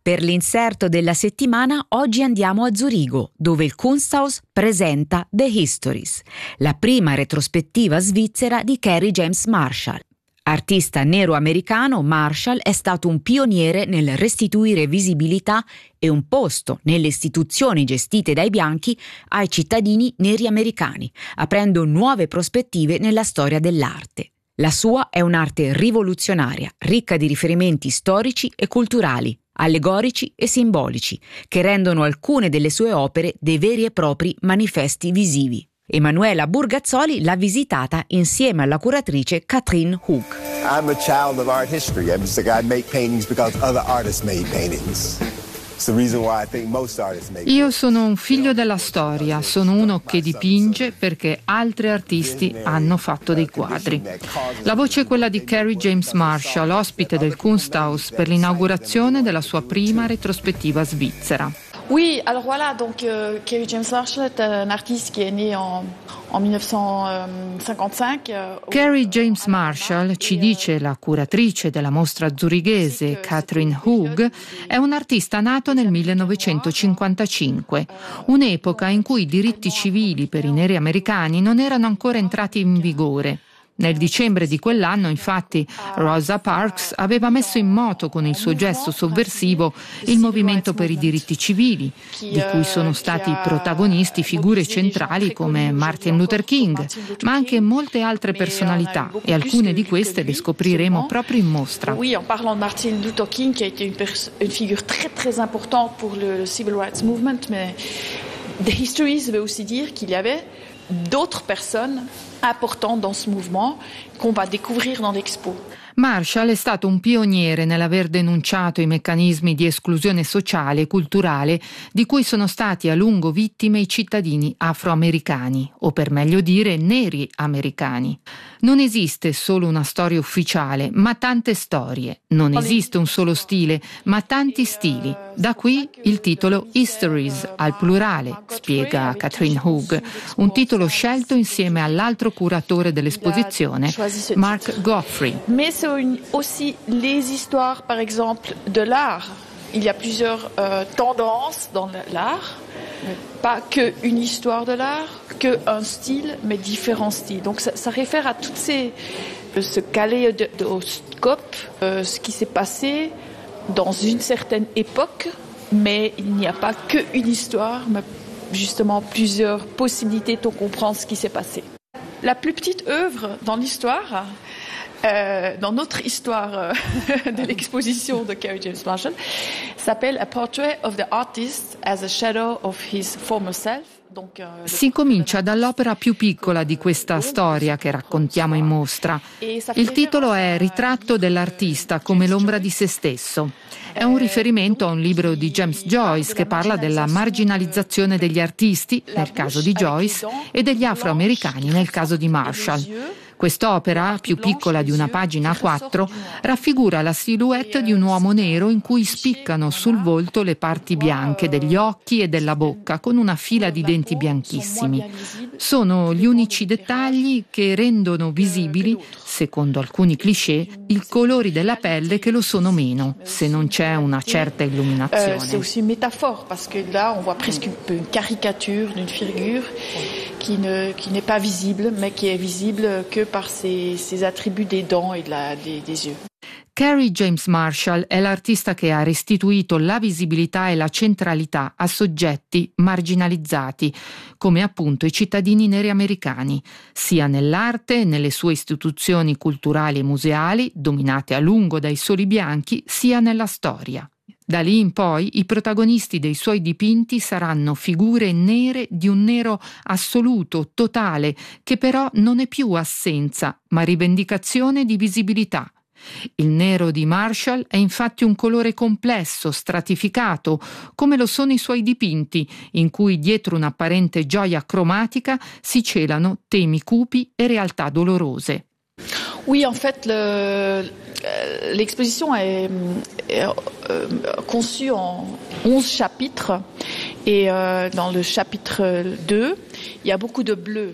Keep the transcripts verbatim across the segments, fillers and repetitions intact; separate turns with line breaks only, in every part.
Per l'inserto della settimana oggi andiamo a Zurigo, dove il Kunsthaus presenta The Histories, la prima retrospettiva svizzera di Kerry James Marshall. Artista nero-americano, Marshall è stato un pioniere nel restituire visibilità e un posto nelle istituzioni gestite dai bianchi ai cittadini neri americani, aprendo nuove prospettive nella storia dell'arte. La sua è un'arte rivoluzionaria, ricca di riferimenti storici e culturali, allegorici e simbolici, che rendono alcune delle sue opere dei veri e propri manifesti visivi. Emanuela Burgazzoli l'ha visitata insieme alla curatrice Catherine Hoog.
I'm a child of art history. I just I make paintings because other artists made paintings. It's the reason why I think most artists make.
Io sono un figlio della storia, sono uno che dipinge perché altri artisti hanno fatto dei quadri. La voce è quella di Kerry James Marshall, ospite del Kunsthaus per l'inaugurazione della sua prima retrospettiva svizzera.
Oui, alors voilà, donc euh, Kerry James Marshall est un artiste qui est né en, en diciannove cinquantacinque. Euh,
Kerry James Marshall, ci dice la curatrice della mostra zurighese Catherine Hoog, è un artista nato nel millenovecentocinquantacinque, un'epoca in cui i diritti civili per i neri americani non erano ancora entrati in vigore. Nel dicembre di quell'anno, infatti, Rosa Parks aveva messo in moto con il suo gesto sovversivo il movimento per i diritti civili, di cui sono stati protagonisti figure centrali come Martin Luther King, ma anche molte altre personalità, e alcune di queste le scopriremo proprio in mostra.
Oui, en parlant de Martin Luther King, qui a été une, pers- une figure très très importante pour le, le Civil Rights Movement, mais The Histories veut aussi dire qu'il y avait d'autres personnes importantes dans ce mouvement qu'on va découvrir dans l'expo.
Marshall è stato un pioniere nell'aver denunciato i meccanismi di esclusione sociale e culturale di cui sono stati a lungo vittime i cittadini afroamericani, o per meglio dire neri americani. Non esiste solo una storia ufficiale, ma tante storie. Non esiste un solo stile, ma tanti stili. Da qui il titolo Histories, al plurale, spiega Catherine Hoog, un titolo scelto insieme all'altro curatore dell'esposizione, Mark Goffrey.
Aussi les histoires, par exemple, de l'art. Il y a plusieurs euh, tendances dans l'art, pas qu'une histoire de l'art, qu'un style, mais différents styles. Donc ça, ça réfère à toutes ces, ce kaléidoscope, euh, ce qui s'est passé dans une certaine époque, mais il n'y a pas qu'une histoire, mais justement plusieurs possibilités pour comprendre ce qui s'est passé. La plus petite œuvre dans l'histoire, Euh, dans notre histoire euh, de l'exposition de Kerry James Marshall, s'appelle A Portrait of the Artist as a Shadow of His Former Self. Donc, euh,
si comincia dall'opera più piccola di questa storia che raccontiamo in mostra. Il titolo è Ritratto dell'artista come l'ombra di se stesso. È un riferimento a un libro di James Joyce che parla della marginalizzazione degli artisti, nel caso di Joyce, e degli afroamericani, nel caso di Marshall. Quest'opera, più piccola di una pagina a quattro, raffigura la silhouette di un uomo nero in cui spiccano sul volto le parti bianche degli occhi e della bocca con una fila di denti bianchissimi. Sono gli unici dettagli che rendono visibili, secondo alcuni cliché, i colori della pelle che lo sono meno, se non c'è una certa illuminazione.
Euh, c'est aussi une métaphore, parce que là on voit presque une caricature d'une figure qui ne qui n'est pas visible, mais qui est visible que par ses, ses attributs des dents et de la, des, des yeux.
Kerry James Marshall è l'artista che ha restituito la visibilità e la centralità a soggetti marginalizzati, come appunto i cittadini neri americani, sia nell'arte, nelle sue istituzioni culturali e museali, dominate a lungo dai soli bianchi, sia nella storia. Da lì in poi i protagonisti dei suoi dipinti saranno figure nere di un nero assoluto, totale, che però non è più assenza, ma rivendicazione di visibilità. Il nero di Marshall è infatti un colore complesso, stratificato, come lo sono i suoi dipinti, in cui dietro un'apparente gioia cromatica si celano temi cupi e realtà dolorose.
Oui, en fait, le, l'exposition est, est euh, conçue en onze chapitres et euh, dans le chapitre deux, il y a beaucoup de bleu.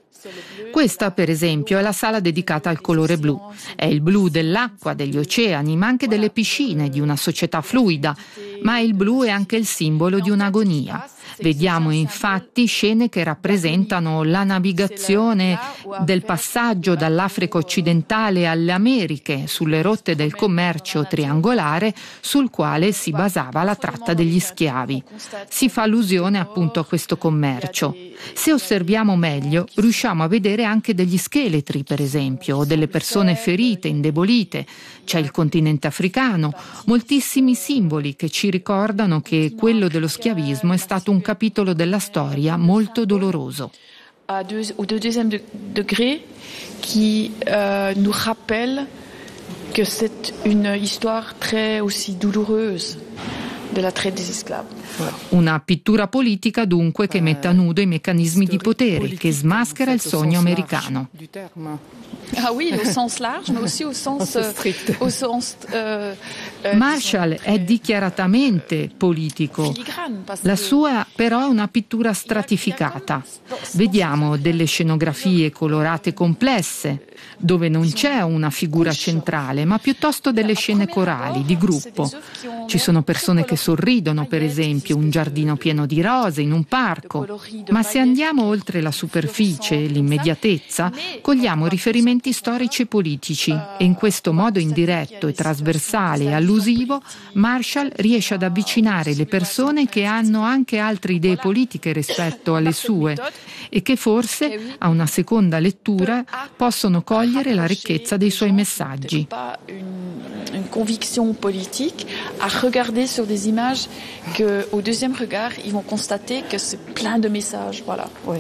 Questa, per esempio, è la sala dedicata al colore blu. È il blu dell'acqua, degli oceani, ma anche delle piscine, di una società fluida. Ma il blu è anche il simbolo di un'agonia. Vediamo infatti scene che rappresentano la navigazione del passaggio dall'Africa occidentale alle Americhe sulle rotte del commercio triangolare sul quale si basava la tratta degli schiavi. Si fa allusione appunto a questo commercio. Se osserviamo meglio, riusciamo a vedere anche degli scheletri, per esempio, o delle persone ferite, indebolite. C'è il continente africano, moltissimi simboli che ci ricordano che quello dello schiavismo è stato un capitolo della storia molto doloroso.
À deux, au deuxième degré, qui euh, nous rappelle que c'est une histoire très aussi douloureuse de la traite des esclaves.
Una pittura politica dunque che mette a nudo i meccanismi di potere, che smaschera il sogno americano.
Ah oui, au sens large, ma aussi au sens, euh, au sens euh, euh,
Marshall è dichiaratamente politico. La sua però è una pittura stratificata. Vediamo delle scenografie colorate complesse, dove non c'è una figura centrale, ma piuttosto delle scene corali, di gruppo. Ci sono persone che sorridono, per esempio, un giardino pieno di rose in un parco. Ma se andiamo oltre la superficie e l'immediatezza, cogliamo riferimenti storici e politici, e in questo modo indiretto e trasversale e allusivo Marshall riesce ad avvicinare le persone che hanno anche altre idee politiche rispetto alle sue e che forse a una seconda lettura possono cogliere la ricchezza dei suoi messaggi.
Une conviction politique à regarder sur des images que au deuxième regard ils vont constater que c'est plein de messages, voilà. Ouais.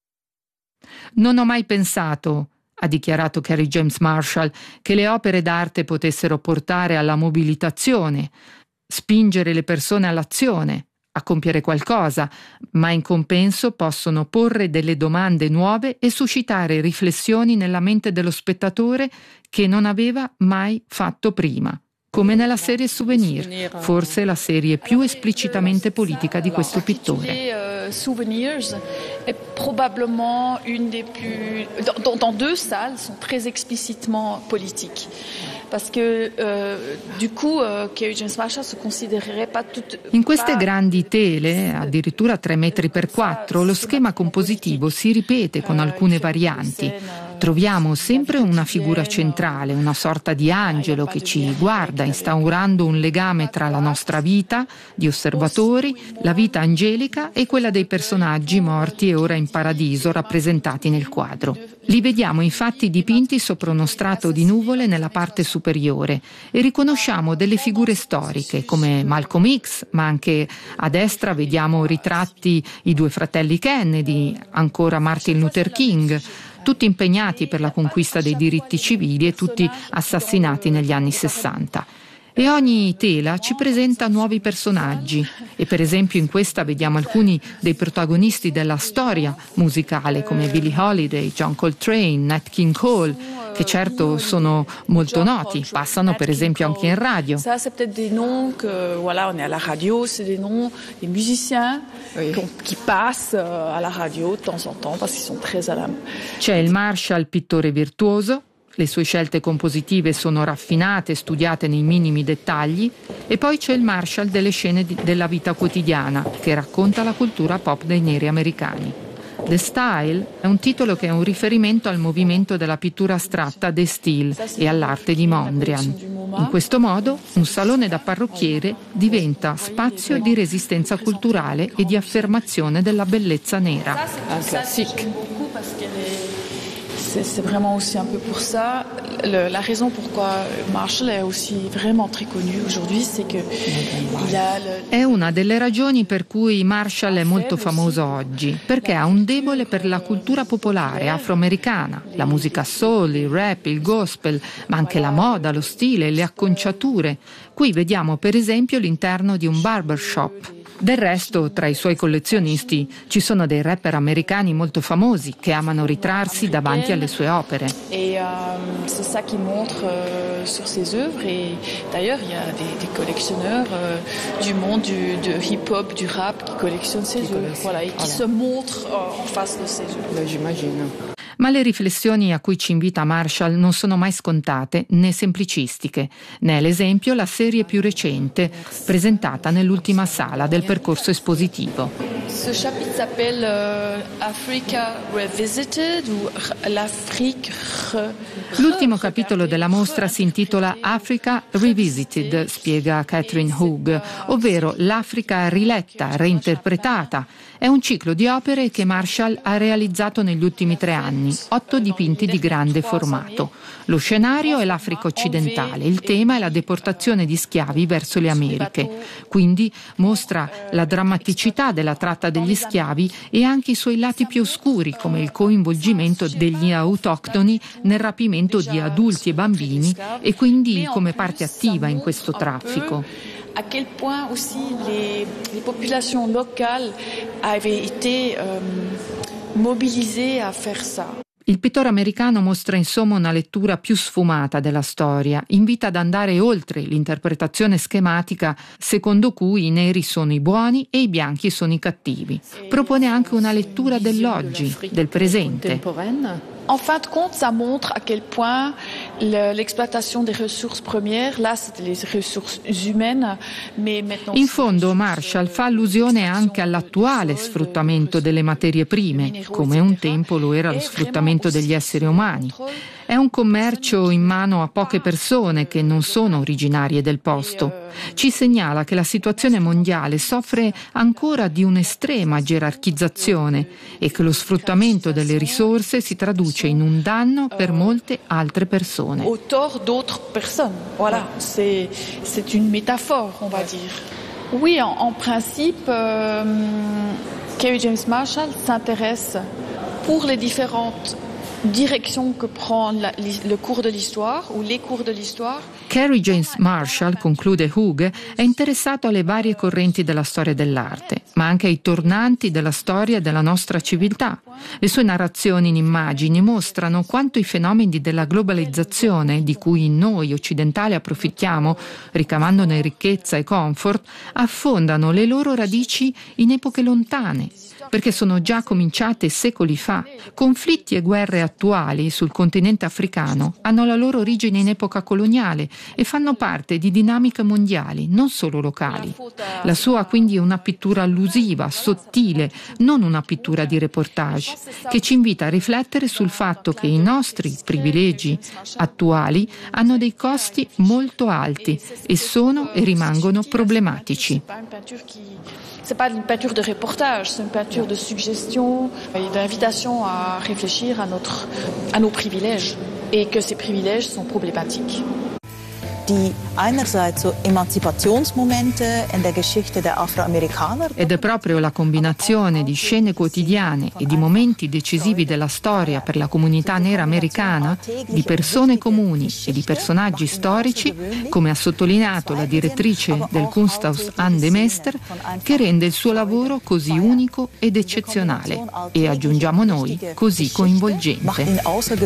Non ho mai pensato, ha dichiarato Kerry James Marshall, che le opere d'arte potessero portare alla mobilitazione, spingere le persone all'azione, a compiere qualcosa, ma in compenso possono porre delle domande nuove e suscitare riflessioni nella mente dello spettatore che non aveva mai fatto prima. Come nella serie Souvenir, forse la serie più esplicitamente politica di questo pittore.
Souvenirs est probablement une des plus dans, dans deux salles sont très explicitement politiques. Parce que euh, du coup euh, Kerry James Marshall se considérerait pas toute.
In queste grandi tele, addirittura tre metri per quattro, lo schema compositivo si ripete con alcune varianti. Troviamo sempre una figura centrale, una sorta di angelo che ci guarda, instaurando un legame tra la nostra vita di osservatori, la vita angelica e quella dei personaggi morti e ora in paradiso rappresentati nel quadro. Li vediamo infatti dipinti sopra uno strato di nuvole nella parte superiore e riconosciamo delle figure storiche come Malcolm X, ma anche a destra vediamo ritratti i due fratelli Kennedy, ancora Martin Luther King, tutti impegnati per la conquista dei diritti civili e tutti assassinati negli anni sessanta. E ogni tela ci presenta nuovi personaggi e per esempio in questa vediamo alcuni dei protagonisti della storia musicale come Billie Holiday, John Coltrane, Nat King Cole, che certo sono molto noti, passano per esempio anche in radio.
Ça c'est peut-être des noms que voilà, on est à la radio, c'est des noms des musiciens qui passent à la radio de temps en temps parce qu'ils sont très à la.
C'è il Marshall pittore virtuoso. Le sue scelte compositive sono raffinate, studiate nei minimi dettagli, e poi c'è il Marshall delle scene di, della vita quotidiana, che racconta la cultura pop dei neri americani. The Style è un titolo che è un riferimento al movimento della pittura astratta The Still e all'arte di Mondrian. In questo modo, un salone da parrucchiere diventa spazio di resistenza culturale e di affermazione della bellezza nera.
C'est, c'est vraiment aussi un peu pour ça. Le, la raison pourquoi Marshall est aussi vraiment très connu aujourd'hui, c'est que il a le...
È una delle ragioni per cui Marshall è molto famoso oggi, perché ha un debole per la cultura popolare afroamericana, la musica soul, il rap, il gospel, ma anche la moda, lo stile, le acconciature. Qui vediamo per esempio l'interno di un barbershop. Del resto, tra i suoi collezionisti ci sono dei rapper americani molto famosi che amano ritrarsi davanti alle sue opere.
Et euh, c'est ça qui montre euh, sur ses œuvres. Et d'ailleurs, il y a des, des collectionneurs euh, du monde du de hip-hop, du rap qui collectionnent ses œuvres, voilà, et qui se montrent euh, en face de ses œuvres.
J'imagino. Ma le riflessioni a cui ci invita Marshall non sono mai scontate né semplicistiche. Ne è l'esempio la serie più recente, presentata nell'ultima sala del percorso espositivo.
Ce chapitre s'appelle euh, Africa Revisited ou l'Afrique re...
L'ultimo capitolo della mostra si intitola Africa Revisited, spiega Catherine Hoog, ovvero l'Africa riletta, reinterpretata. È un ciclo di opere che Marshall ha realizzato negli ultimi tre anni, otto dipinti di grande formato. Lo scenario è l'Africa occidentale, il tema è la deportazione di schiavi verso le Americhe. Quindi mostra la drammaticità della tratta degli schiavi e anche i suoi lati più oscuri, come il coinvolgimento degli autoctoni nel rapimento di adulti e bambini e quindi come parte attiva in questo traffico.
À quel point aussi les, les populations locales avaient été euh, mobilisées à faire ça.
Il pittore americano mostra insomma una lettura più sfumata della storia, invita ad andare oltre l'interpretazione schematica secondo cui i neri sono i buoni e i bianchi sono i cattivi. Propone anche una lettura dell'oggi, del presente.
En fin de compte, ça montre à quel point l'exploitation des ressources premières, là c'était les ressources humaines, mais maintenant...
In fondo Marshall fa allusione anche all'attuale sfruttamento delle materie prime, come un tempo lo era lo sfruttamento degli esseri umani. È un commercio in mano a poche persone che non sono originarie del posto. Ci segnala che la situazione mondiale soffre ancora di un'estrema gerarchizzazione e che lo sfruttamento delle risorse si traduce in un danno per molte altre persone.
Au tort d'autres personnes. Voilà, c'est c'est une métaphore, on va dire. Oui, en, en principe, euh, Kerry James Marshall s'intéresse pour les différentes direction que prend la, le cours de l'histoire ou les cours de l'histoire.
Kerry James Marshall, conclude Hoog, è interessato alle varie correnti della storia dell'arte, ma anche ai tornanti della storia della nostra civiltà. Le sue narrazioni in immagini mostrano quanto i fenomeni della globalizzazione, di cui noi occidentali approfittiamo, ricavandone ricchezza e comfort, affondano le loro radici in epoche lontane, perché sono già cominciate secoli fa. Conflitti e guerre attuali sul continente africano hanno la loro origine in epoca coloniale e fanno parte di dinamiche mondiali, non solo locali. La sua quindi è una pittura allusiva, sottile, non una pittura di reportage, che ci invita a riflettere sul fatto che i nostri privilegi attuali hanno dei costi molto alti e sono e rimangono problematici.
C'est pas une peinture de reportage, c'est une peinture de suggestion et d'invitation à réfléchir à notre, à nos privilèges et que ces privilèges sont problématiques.
Die einerseits so Emanzipationsmomente in der Geschichte der Afroamerikaner.
Ed è proprio la combinazione di scene quotidiane e di momenti decisivi della storia per la comunità nera americana, di persone comuni e di personaggi storici, come ha sottolineato la direttrice del Kunsthaus Anne de Meester, che rende il suo lavoro così unico ed eccezionale e, aggiungiamo noi, così coinvolgente.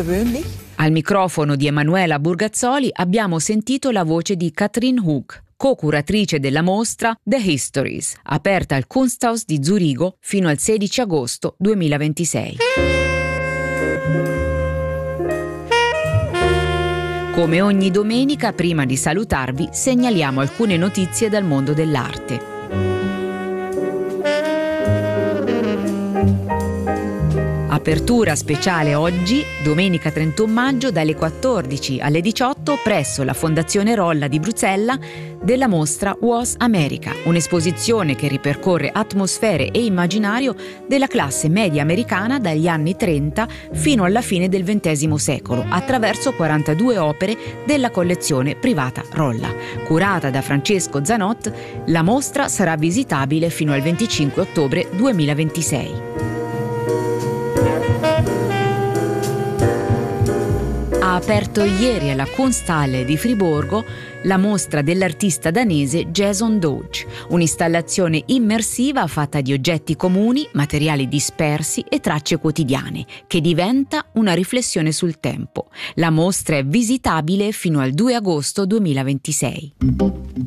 Al microfono di Emanuela Burgazzoli abbiamo sentito la voce di Catherine Hoog, co-curatrice della mostra The Histories, aperta al Kunsthaus di Zurigo fino al sedici agosto duemilaventisei. Come ogni domenica, prima di salutarvi, segnaliamo alcune notizie dal mondo dell'arte. Apertura speciale oggi, domenica trentuno maggio, dalle quattordici alle diciotto presso la Fondazione Rolla di Bruxelles della mostra Was America, un'esposizione che ripercorre atmosfere e immaginario della classe media americana dagli anni trenta fino alla fine del ventesimo secolo, attraverso quarantadue opere della collezione privata Rolla. Curata da Francesco Zanot, la mostra sarà visitabile fino al venticinque ottobre duemilaventisei. Ha aperto ieri alla Kunsthalle di Friburgo la mostra dell'artista danese Jason Dodge, un'installazione immersiva fatta di oggetti comuni, materiali dispersi e tracce quotidiane, che diventa una riflessione sul tempo. La mostra è visitabile fino al due agosto duemilaventisei.